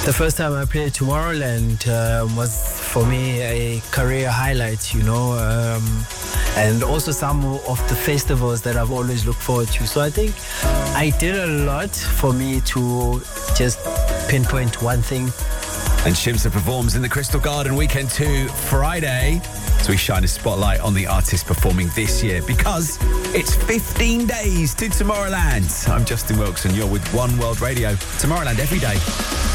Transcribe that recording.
The first time I played Tomorrowland was for me a career highlight, and also some of the festivals that I've always looked forward to. So I think I did a lot for me to just pinpoint one thing. And Shimza performs in the Crystal Garden Weekend 2 Friday. So we shine a spotlight on the artists performing this year because it's 15 days to Tomorrowland. I'm Justin Wilkes and you're with One World Radio. Tomorrowland every day.